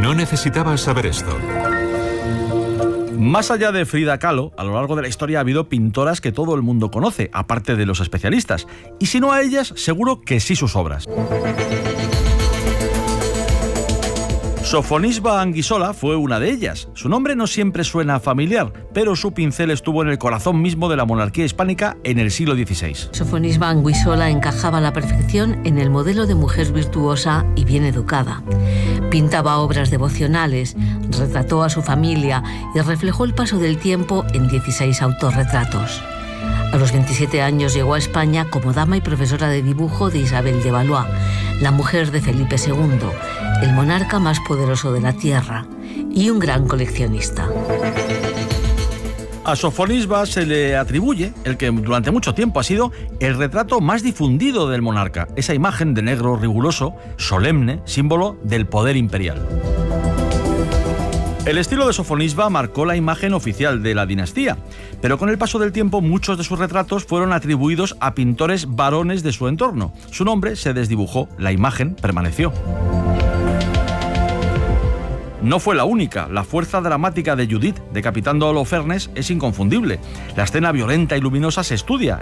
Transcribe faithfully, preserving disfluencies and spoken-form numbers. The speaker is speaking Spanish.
No necesitabas saber esto. Más allá de Frida Kahlo, a lo largo de la historia ha habido pintoras que todo el mundo conoce, aparte de los especialistas. Y si no a ellas, seguro que sí sus obras. Sofonisba Anguissola fue una de ellas. Su nombre no siempre suena familiar, pero su pincel estuvo en el corazón mismo de la monarquía hispánica en el siglo dieciséis. Sofonisba Anguissola encajaba a la perfección en el modelo de mujer virtuosa y bien educada. Pintaba obras devocionales, retrató a su familia y reflejó el paso del tiempo en dieciséis autorretratos. A los veintisiete años llegó a España como dama y profesora de dibujo de Isabel de Valois, la mujer de Felipe segundo, el monarca más poderoso de la tierra y un gran coleccionista. A Sofonisba se le atribuye el que durante mucho tiempo ha sido el retrato más difundido del monarca, esa imagen de negro riguroso, solemne, símbolo del poder imperial. El estilo de Sofonisba marcó la imagen oficial de la dinastía, pero con el paso del tiempo muchos de sus retratos fueron atribuidos a pintores varones de su entorno. Su nombre se desdibujó, la imagen permaneció. No fue la única. La fuerza dramática de Judith, decapitando a Holofernes, es inconfundible. La escena violenta y luminosa se estudia